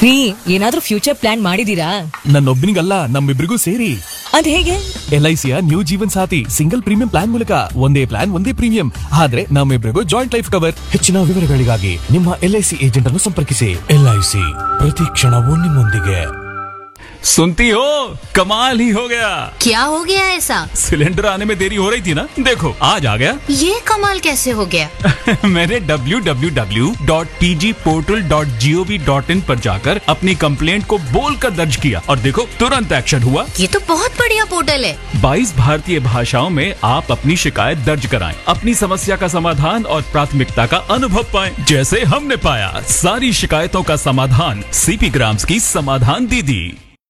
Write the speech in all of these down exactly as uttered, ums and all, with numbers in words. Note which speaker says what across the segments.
Speaker 1: ರೀ, ಏನಾದ್ರೂ future plan ಮಾಡಿದೀರಾ?
Speaker 2: ನನ್ನೊಬ್ಬನಿಗಲ್ಲ, ನಮ್ಮಿಬ್ರಿಗೂ ಸೇರಿ.
Speaker 1: ಅದ್ ಹೇಗೆ?
Speaker 2: ಎಲ್ ಐ ಸಿಯ ನ್ಯೂ ಜೀವನ್ ಸಾಥಿ ಸಿಂಗಲ್ ಪ್ರೀಮಿಯಂ ಪ್ಲಾನ್ ಮೂಲಕ ಒಂದೇ ಪ್ಲಾನ್ ಒಂದೇ ಪ್ರೀಮಿಯಂ, ಆದ್ರೆ ನಮ್ಮಿಬ್ರಿಗೂ ಜಾಯಿಂಟ್ ಲೈಫ್ ಕವರ್. ಹೆಚ್ಚಿನ ವಿವರಗಳಿಗಾಗಿ ನಿಮ್ಮ ಎಲ್ ಐ ಸಿ ಏಜೆಂಟ್ ಅನ್ನು ಸಂಪರ್ಕಿಸಿ. ಎಲ್ ಐ ಸಿ, ಪ್ರತಿ ಕ್ಷಣವೂ ನಿಮ್ಮೊಂದಿಗೆ.
Speaker 3: सुनती हो, कमाल ही हो गया।
Speaker 4: क्या हो गया ऐसा?
Speaker 3: सिलेंडर आने में देरी हो रही थी ना, देखो आज आ गया।
Speaker 4: ये कमाल कैसे हो गया?
Speaker 3: मैंने W W W dot T G portal dot G O V dot in पर जाकर अपनी कंप्लेंट को बोलकर दर्ज किया और देखो तुरंत एक्शन हुआ।
Speaker 4: ये तो बहुत बढ़िया पोर्टल है।
Speaker 3: बाईस भारतीय भाषाओं में आप अपनी शिकायत दर्ज कराएं, अपनी समस्या का समाधान और प्राथमिकता का अनुभव पाएं, जैसे हमने पाया। सारी शिकायतों का समाधान सीपी ग्राम्स की समाधान दीदी।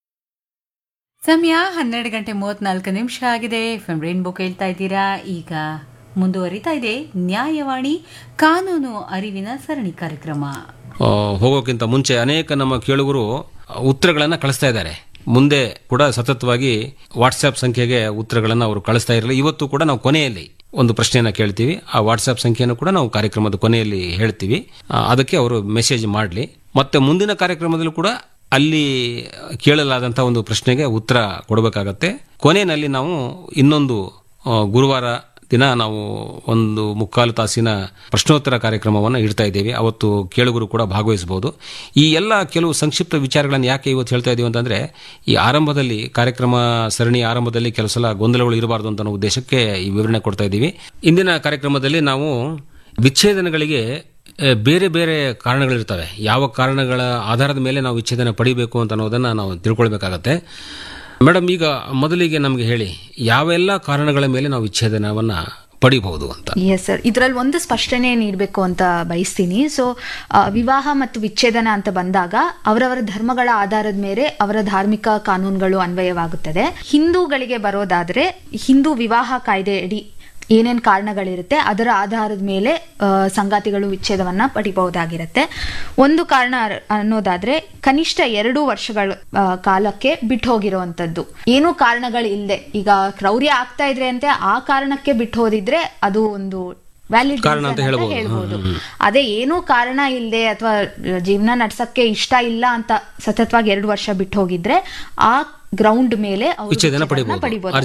Speaker 5: ಸಮಯ ಹನ್ನೆರಡು ಗಂಟೆ ಮೂವತ್ನಾಲ್ಕು ನಿಮಿಷ ಆಗಿದೆ. ಎಫ್ ಎಂ ರೈನ್ಬೋ ಕೇಳ್ತಾ ಇದ್ದೀರಾ. ಈಗ ಮುಂದುವರಿತಾ ಇದೆ ನ್ಯಾಯವಾಣಿ, ಕಾನೂನು ಅರಿವಿನ ಸರಣಿ ಕಾರ್ಯಕ್ರಮ.
Speaker 6: ಹೋಗೋಕ್ಕಿಂತ ಮುಂಚೆ ಅನೇಕ ನಮ್ಮ ಕೇಳುಗರು ಉತ್ತರಗಳನ್ನು ಕಳಿಸ್ತಾ ಇದ್ದಾರೆ. ಮುಂದೆ ಕೂಡ ಸತತವಾಗಿ ವಾಟ್ಸ್ಆಪ್ ಸಂಖ್ಯೆಗೆ ಉತ್ತರಗಳನ್ನು ಅವರು ಕಳಿಸ್ತಾ ಇರಲಿಲ್ಲ. ಇವತ್ತು ಕೂಡ ನಾವು ಕೊನೆಯಲ್ಲಿ ಒಂದು ಪ್ರಶ್ನೆಯನ್ನು ಕೇಳ್ತೀವಿ. ಆ ವಾಟ್ಸ್ಆಪ್ ಸಂಖ್ಯೆಯನ್ನು ಕೂಡ ನಾವು ಕಾರ್ಯಕ್ರಮದ ಕೊನೆಯಲ್ಲಿ ಹೇಳ್ತೀವಿ. ಅದಕ್ಕೆ ಅವರು ಮೆಸೇಜ್ ಮಾಡಲಿ. ಮತ್ತೆ ಮುಂದಿನ ಕಾರ್ಯಕ್ರಮದಲ್ಲೂ ಕೂಡ ಅಲ್ಲಿ ಕೇಳಲಾದಂಥ ಒಂದು ಪ್ರಶ್ನೆಗೆ ಉತ್ತರ ಕೊಡಬೇಕಾಗತ್ತೆ. ಕೊನೆಯಲ್ಲಿ ನಾವು ಇನ್ನೊಂದು ಗುರುವಾರ ದಿನ ನಾವು ಒಂದು ಮುಕ್ಕಾಲು ತಾಸಿನ ಪ್ರಶ್ನೋತ್ತರ ಕಾರ್ಯಕ್ರಮವನ್ನು ಇಡ್ತಾ ಇದ್ದೇವೆ. ಅವತ್ತು ಕೇಳುಗರು ಕೂಡ ಭಾಗವಹಿಸಬಹುದು. ಈ ಎಲ್ಲ ಕೆಲವು ಸಂಕ್ಷಿಪ್ತ ವಿಚಾರಗಳನ್ನು ಯಾಕೆ ಇವತ್ತು ಹೇಳ್ತಾ ಇದ್ದೀವಿ ಅಂತಂದರೆ, ಈ ಆರಂಭದಲ್ಲಿ ಕಾರ್ಯಕ್ರಮ ಸರಣಿ ಆರಂಭದಲ್ಲಿ ಕೆಲವು ಸಲ ಗೊಂದಲಗಳು ಇರಬಾರ್ದು ಅಂತ ಅನ್ನೋ ಉದ್ದೇಶಕ್ಕೆ ಈ ವಿವರಣೆ ಕೊಡ್ತಾ ಇದ್ದೀವಿ. ಇಂದಿನ ಕಾರ್ಯಕ್ರಮದಲ್ಲಿ ನಾವು ವಿಚ್ಛೇದನಗಳಿಗೆ ಬೇರೆ ಬೇರೆ ಕಾರಣಗಳಿರ್ತವೆ. ಯಾವ ಕಾರಣಗಳ ಆಧಾರದ ಮೇಲೆ ನಾವು ವಿಚ್ಛೇದನ ಪಡಿಬೇಕು ಅಂತ ಅನ್ನೋದನ್ನು ನಾವು ತಿಳ್ಕೊಳ್ಬೇಕಾಗತ್ತೆ. ಮೇಡಮ್, ಈಗ ಮೊದಲಿಗೆ ನಮಗೆ ಹೇಳಿ, ಯಾವೆಲ್ಲ ಕಾರಣಗಳ ಮೇಲೆ ನಾವು ವಿಚ್ಛೇದನವನ್ನು ಪಡಿಬಹುದು ಅಂತ.
Speaker 7: ಎಸ್ ಸರ್, ಇದರಲ್ಲಿ ಒಂದು ಸ್ಪಷ್ಟನೆ ನೀಡಬೇಕು ಅಂತ ಬಯಸ್ತೀನಿ. ಸೊ ವಿವಾಹ ಮತ್ತು ವಿಚ್ಛೇದನ ಅಂತ ಬಂದಾಗ ಅವರವರ ಧರ್ಮಗಳ ಆಧಾರದ ಮೇಲೆ ಅವರ ಧಾರ್ಮಿಕ ಕಾನೂನುಗಳು ಅನ್ವಯವಾಗುತ್ತದೆ. ಹಿಂದೂಗಳಿಗೆ ಬರೋದಾದ್ರೆ ಹಿಂದೂ ವಿವಾಹ ಕಾಯ್ದೆ ಅಡಿ ಏನೇನು ಕಾರಣಗಳಿರುತ್ತೆ ಅದರ ಆಧಾರದ ಮೇಲೆ ಸಂಗಾತಿಗಳು ವಿಚ್ಛೇದವನ್ನ ಪಡಿಬಹುದಾಗಿರುತ್ತೆ. ಒಂದು ಕಾರಣ ಅನ್ನೋದಾದ್ರೆ ಕನಿಷ್ಠ ಎರಡು ವರ್ಷಗಳ ಕಾಲಕ್ಕೆ ಬಿಟ್ಟು ಹೋಗಿರುವಂತದ್ದು, ಏನೂ ಕಾರಣಗಳು ಇಲ್ಲದೆ, ಈಗ ಕ್ರೌರ್ಯ ಆಗ್ತಾ ಇದ್ರೆ ಅಂತೆ ಆ ಕಾರಣಕ್ಕೆ ಬಿಟ್ಟು ಹೋದಿದ್ರೆ ಅದು ಒಂದು ವ್ಯಾಲಿಡ್ ಕಾರಣ ಅಂತ ಹೇಳ್ಬೋದು. ಅದೇ ಏನೂ ಕಾರಣ ಇಲ್ಲದೆ ಅಥವಾ ಜೀವನ ನಡ್ಸಕ್ಕೆ ಇಷ್ಟ ಇಲ್ಲ ಅಂತ ಸತತವಾಗಿ ಎರಡು ವರ್ಷ ಬಿಟ್ಟು ಹೋಗಿದ್ರೆ ಆ ಗ್ರೌಂಡ್ ಮೇಲೆ ಪಡಿಬಹುದು.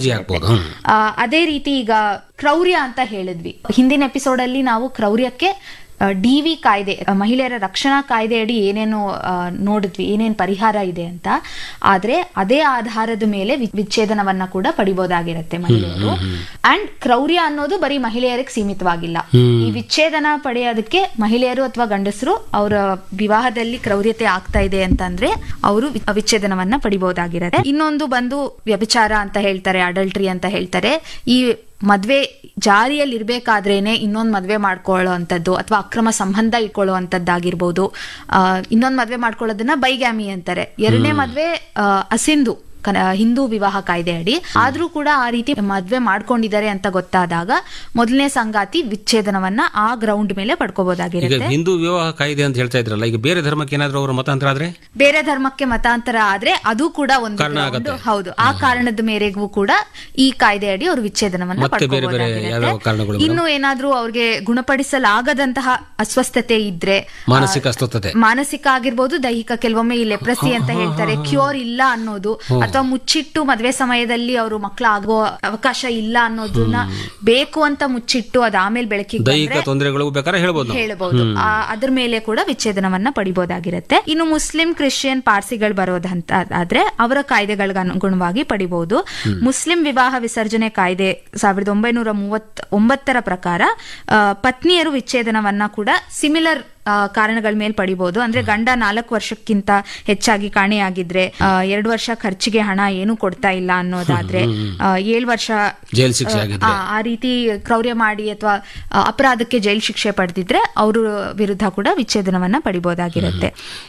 Speaker 7: ಅದೇ ರೀತಿ ಈಗ ಕ್ರೌರ್ಯ ಅಂತ ಹೇಳಿದ್ವಿ, ಹಿಂದಿನ ಎಪಿಸೋಡ್ ಅಲ್ಲಿ ನಾವು ಕ್ರೌರ್ಯಕ್ಕೆ ಡಿ ವಿ ಕಾಯ್ದೆ, ಮಹಿಳೆಯರ ರಕ್ಷಣಾ ಕಾಯ್ದೆ ಅಡಿ ಏನೇನು ನೋಡಿದ್ವಿ, ಏನೇನು ಪರಿಹಾರ ಇದೆ ಅಂತ. ಆದ್ರೆ ಅದೇ ಆಧಾರದ ಮೇಲೆ ವಿಚ್ಛೇದನವನ್ನ ಕೂಡ ಪಡಿಬಹುದಾಗಿರುತ್ತೆ ಮಹಿಳೆಯರು. ಅಂಡ್ ಕ್ರೌರ್ಯ ಅನ್ನೋದು ಬರೀ ಮಹಿಳೆಯರಿಗೆ ಸೀಮಿತವಾಗಿಲ್ಲ. ಈ ವಿಚ್ಛೇದನ ಪಡೆಯೋದಕ್ಕೆ ಮಹಿಳೆಯರು ಅಥವಾ ಗಂಡಸರು ಅವರ ವಿವಾಹದಲ್ಲಿ ಕ್ರೌರ್ಯತೆ ಆಗ್ತಾ ಇದೆ ಅಂತಂದ್ರೆ ಅವರು ವಿಚ್ಛೇದನವನ್ನ ಪಡಿಬಹುದಾಗಿರುತ್ತೆ. ಇನ್ನೊಂದು ಬಂದು ವ್ಯಭಿಚಾರ ಅಂತ ಹೇಳ್ತಾರೆ, ಅಡಲ್ಟ್ರಿ ಅಂತ ಹೇಳ್ತಾರೆ. ಈ ಮದ್ವೆ ಜಾರಿಯಲ್ಲಿ ಇರ್ಬೇಕಾದ್ರೇನೆ ಇನ್ನೊಂದು ಮದ್ವೆ ಮಾಡ್ಕೊಳ್ಳೋ ಅಂತದ್ದು ಅಥವಾ ಅಕ್ರಮ ಸಂಬಂಧ ಇಟ್ಕೊಳ್ಳುವಂತದ್ದಾಗಿರ್ಬೋದು. ಅಹ್ ಇನ್ನೊಂದು ಮದ್ವೆ ಮಾಡ್ಕೊಳ್ಳೋದನ್ನ ಬೈಗ್ಯಾಮಿ ಅಂತಾರೆ. ಎರಡನೇ ಮದ್ವೆ ಅಹ್ ಅಸಿಂಧು ಹಿಂದೂ ವಿವಾಹ ಕಾಯ್ದೆ ಅಡಿ. ಆದ್ರೂ ಕೂಡ ಆ ರೀತಿ ಮದ್ವೆ ಮಾಡ್ಕೊಂಡಿದ್ದಾರೆ ಅಂತ ಗೊತ್ತಾದಾಗ ಮೊದಲನೇ ಸಂಗಾತಿ ವಿಚ್ಛೇದನವನ್ನ ಆ ಗ್ರೌಂಡ್ ಮೇಲೆ ಪಡ್ಕೋಬಹುದಾಗಿರುತ್ತೆ.
Speaker 6: ಹಿಂದೂ ವಿವಾಹ ಕಾಯ್ದೆ ಅಂತ ಹೇಳ್ತಾ ಇದ್ರಲ್ಲ, ಈಗ ಬೇರೆ ಧರ್ಮಕ್ಕೆ ಏನಾದ್ರೂ ಅವರ ಮತಾಂತರ ಆದ್ರೆ
Speaker 7: ಬೇರೆ ಧರ್ಮಕ್ಕೆ ಮತಾಂತರ ಆದ್ರೆ ಅದು ಕೂಡ ಒಂದು ಕಾರಣ ಆಗುತ್ತೆ. ಹೌದು, ಆ ಕಾರಣದ ಮೇರೆಗೂ ಕೂಡ ಈ ಕಾಯ್ದೆ ಅಡಿ ಅವರು ವಿಚ್ಛೇದನವನ್ನ ಪಡ್ಕೋಬಹುದಾಗಿರುತ್ತೆ. ಇನ್ನು ಏನಾದ್ರೂ ಅವ್ರಿಗೆ ಗುಣಪಡಿಸಲಾಗದಂತಹ ಅಸ್ವಸ್ಥತೆ ಇದ್ರೆ,
Speaker 6: ಮಾನಸಿಕ ಅಸ್ವಸ್ಥತೆ,
Speaker 7: ಮಾನಸಿಕ ಆಗಿರ್ಬೋದು, ದೈಹಿಕ, ಕೆಲವೊಮ್ಮೆ ಈ ಲೆಪ್ರಸಿ ಅಂತ ಹೇಳ್ತಾರೆ, ಕ್ಯೂರ್ ಇಲ್ಲ ಅನ್ನೋದು, ಅಥವಾ ಮುಚ್ಚಿಟ್ಟು ಮದ್ವೆ ಸಮಯದಲ್ಲಿ ಅವರು ಮಕ್ಕಳ ಆಗೋ ಅವಕಾಶ ಇಲ್ಲ ಅನ್ನೋದನ್ನ ಬೇಕು ಅಂತ ಮುಚ್ಚಿಟ್ಟು ಅದ ಆಮೇಲೆ ಬೆಳಕಿಗೆ
Speaker 6: ದೈಹಿಕ ತೊಂದರೆಗಳು ಬೇಕಾದ್ರೆ ಹೇಳ್ಬೋದು
Speaker 7: ಹೇಳ್ಬಹುದು. ಅದ್ರ ಮೇಲೆ ಕೂಡ ವಿಚ್ಛೇದನವನ್ನ ಪಡಿಬಹುದಾಗಿರುತ್ತೆ. ಇನ್ನು ಮುಸ್ಲಿಂ, ಕ್ರಿಶ್ಚಿಯನ್, ಪಾರ್ಸಿಗಳು ಬರೋದಂತ ಆದ್ರೆ ಅವರ ಕಾಯ್ದೆಗಳಿಗೆ ಅನುಗುಣವಾಗಿ ಪಡಿಬಹುದು. ಮುಸ್ಲಿಂ ವಿವಾಹ ವಿಸರ್ಜನೆ ಕಾಯ್ದೆ ಸಾವಿರದ ಒಂಬೈನೂರ ಮೂವತ್ ಒಂಬತ್ತರ ಪ್ರಕಾರ ಪತ್ನಿಯರು ವಿಚ್ಛೇದನವನ್ನ ಕೂಡ ಸಿಮಿಲರ್ ಕಾರಣಗಳ ಮೇಲೆ ಪಡಿಬಹುದು. ಅಂದ್ರೆ ಗಂಡ ನಾಲ್ಕು ವರ್ಷಕ್ಕಿಂತ ಹೆಚ್ಚಾಗಿ ಕಾಣೆಯಾಗಿದ್ರೆ, ಎರಡು ವರ್ಷ ಖರ್ಚಿಗೆ ಹಣ ಏನು ಕೊಡ್ತಾ ಇಲ್ಲ ಅನ್ನೋದಾದ್ರೆ, ಏಳು ವರ್ಷ
Speaker 6: ಜೈಲು ಶಿಕ್ಷೆ ಆಗಿದ್ರೆ,
Speaker 7: ಆ ರೀತಿ ಕ್ರೌರ್ಯ ಮಾಡಿ ಅಥವಾ ಅಪರಾಧಕ್ಕೆ ಜೈಲು ಶಿಕ್ಷೆ ಪಡೆದಿದ್ರೆ ಅವ್ರ ವಿರುದ್ಧ ಕೂಡ ವಿಚ್ಛೇದನವನ್ನ ಪಡಿಬಹುದಾಗಿರುತ್ತೆ.